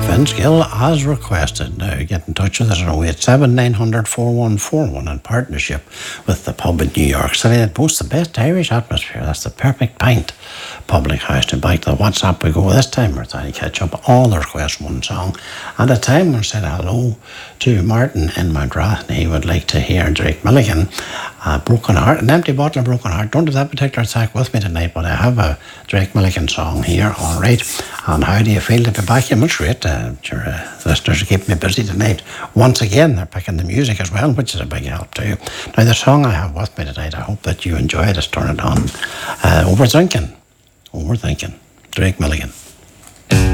Vince Gill, as requested. Now get in touch with us at 087 900 4141 in partnership with the pub in New York City that boasts the best Irish atmosphere. That's the Perfect Pint Public House. And back to the WhatsApp we go this time. We're trying to catch up all the requests one song at a time. We're saying hello to Martin in Madrath. He would like to hear Drake Milligan, Broken Heart, an empty bottle of Broken Heart. Don't have that particular track with me tonight, but I have a Drake Milligan song here, all right. And how do you feel to be back? You must rate your listeners are keeping me busy tonight. Once again, they're picking the music as well, which is a big help to you. Now, the song I have with me tonight, I hope that you enjoy it. Let's turn it on. Overthinking. Drake Milligan.